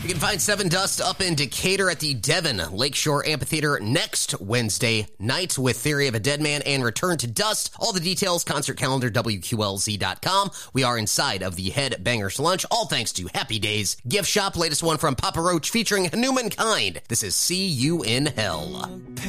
You can find Seven Dust up in Decatur at the Devon Lakeshore Amphitheater next Wednesday night with Theory of a Deadman and Return to Dust. All the details, concert calendar, WQLZ.com. We are inside of the Headbangers Lunch, all thanks to Happy Days Gift Shop. Latest one from Papa Roach featuring Hanuman Kind. This is See You in Hell.